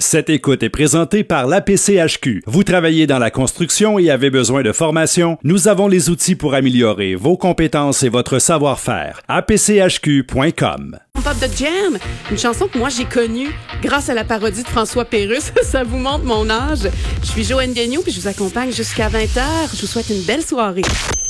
Cette écoute est présentée par l'APCHQ. Vous travaillez dans la construction et avez besoin de formation? Nous avons les outils pour améliorer vos compétences et votre savoir-faire. apchq.com. Pop de Jam, une chanson que moi j'ai connue grâce à la parodie de François Pérusse. Ça vous montre mon âge. Je suis Joanne Gagnon puis je vous accompagne jusqu'à 20h. Je vous souhaite une belle soirée.